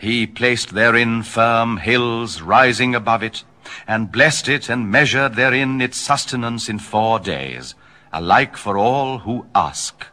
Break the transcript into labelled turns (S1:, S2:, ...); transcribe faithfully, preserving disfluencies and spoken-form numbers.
S1: He placed therein firm hills rising above it, and blessed it, and measured therein its sustenance in four days, alike for all who ask.